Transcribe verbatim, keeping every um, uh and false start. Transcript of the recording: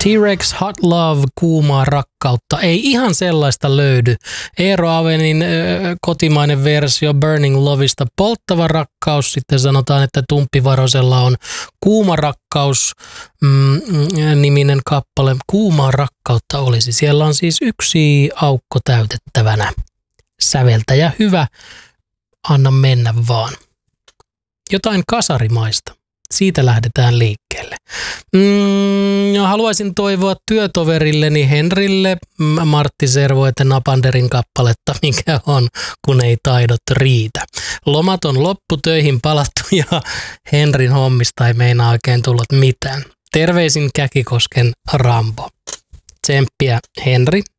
T-Rex Hot Love, kuumaa rakkautta. Ei ihan sellaista löydy. Eero Avenin ö, kotimainen versio Burning Loveista polttava rakkaus. Sitten sanotaan, että Tumppi Varosella on Kuuma rakkaus mm, niminen kappale. Kuumaa rakkautta olisi. Siellä on siis yksi aukko täytettävänä. Säveltäjä hyvä. Anna mennä vaan. Jotain kasarimaista. Siitä lähdetään liikkeelle. Mm, haluaisin toivoa työtoverilleni Henrille Martti Servoeten Napanderin kappaletta, mikä on, kun ei taidot riitä. Lomat on loppu, töihin palattu ja Henrin hommista ei meinaa oikein tullut mitään. Terveisin Käkikosken Rambo. Tsemppiä Henri